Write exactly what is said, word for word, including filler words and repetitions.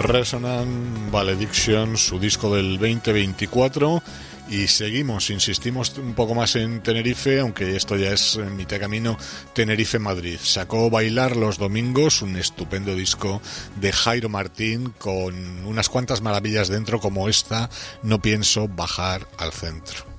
Resonant Valediction, su disco del veinte veinticuatro, y seguimos, insistimos un poco más en Tenerife, aunque esto ya es en mitad camino. Tenerife-Madrid sacó Bailar los domingos, un estupendo disco de Jairo Martín con unas cuantas maravillas dentro, como esta, No pienso bajar al centro.